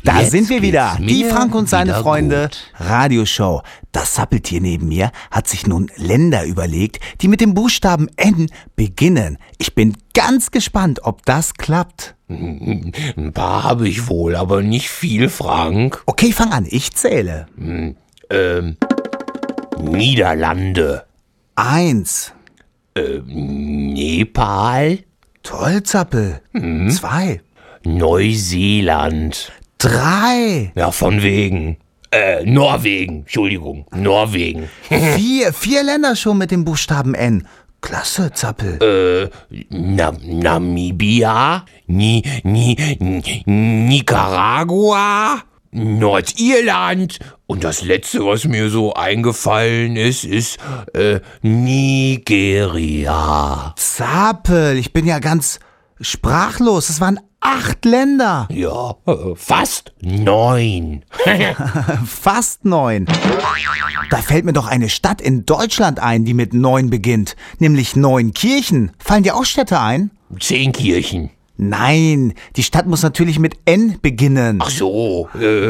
Da Jetzt sind wir wieder, geht's die mir Frank und seine wieder Freunde gut. Radioshow. Das Sappeltier neben mir hat sich nun Länder überlegt, die mit dem Buchstaben N beginnen. Ich bin ganz gespannt, ob das klappt. Ein paar habe ich wohl, aber nicht viel, Frank. Okay, fang an, ich zähle. Niederlande, 1, Nepal, toll, Zappel. 2, Neuseeland. 3, Ja, von wegen. Norwegen, Entschuldigung, Norwegen. 4 Länder schon mit dem Buchstaben N. Klasse, Zappel. Namibia, Nicaragua, Nordirland und das letzte, was mir so eingefallen ist, Nigeria. Zappel, ich bin ja ganz sprachlos. Es waren 8 Länder. Ja, fast 9. Fast 9. Da fällt mir doch eine Stadt in Deutschland ein, die mit 9 beginnt. Nämlich Neunkirchen. Fallen dir auch Städte ein? 10 Kirchen. Nein, die Stadt muss natürlich mit N beginnen. Ach so,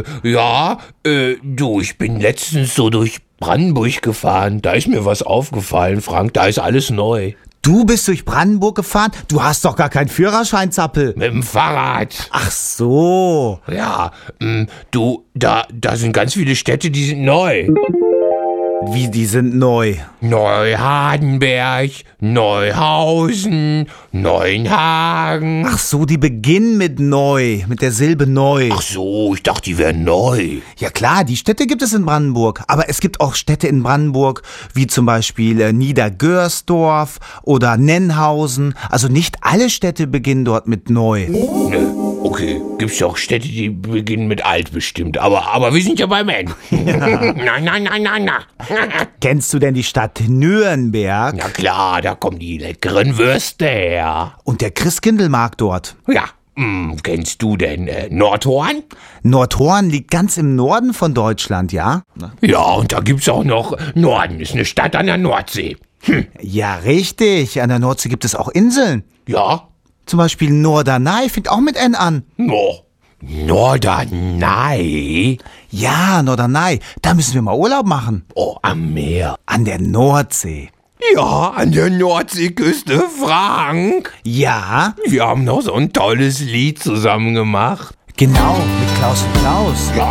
ich bin letztens so durch Brandenburg gefahren. Da ist mir was aufgefallen, Frank, da ist alles neu. Du bist durch Brandenburg gefahren? Du hast doch gar keinen Führerschein, Zappel. Mit dem Fahrrad. Ach so. Ja, da sind ganz viele Städte, die sind neu. Wie, die sind neu? Neuhardenberg, Neuhausen, Neuenhagen. Ach so, die beginnen mit neu, mit der Silbe neu. Ach so, ich dachte, die wären neu. Ja klar, die Städte gibt es in Brandenburg. Aber es gibt auch Städte in Brandenburg, wie zum Beispiel Niedergörsdorf oder Nennhausen. Also nicht alle Städte beginnen dort mit neu. Okay, gibt's ja auch Städte, die beginnen mit alt bestimmt. Aber wir sind ja beim N. Nein. Kennst du denn die Stadt Nürnberg? Na klar, da kommen die leckeren Würste her. Und der Christkindlmarkt dort? Ja, kennst du denn Nordhorn? Nordhorn liegt ganz im Norden von Deutschland, ja? Ja, und da gibt's auch noch Norden, ist eine Stadt an der Nordsee. Ja, richtig. An der Nordsee gibt es auch Inseln. Ja, Zum Beispiel Norderney fängt auch mit N an. Norderney? Ja, Norderney. Da müssen wir mal Urlaub machen. Oh, am Meer. An der Nordsee. Ja, an der Nordseeküste, Frank. Ja, Wir haben noch so ein tolles Lied zusammen gemacht. genau, mit Klaus und Klaus. Ja.